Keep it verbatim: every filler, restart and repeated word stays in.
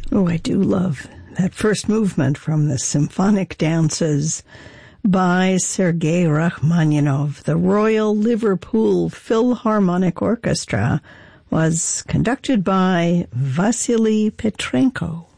Oh, I do love that first movement from the Symphonic Dances by Sergei Rachmaninoff. The Royal Liverpool Philharmonic Orchestra was conducted by Vasily Petrenko.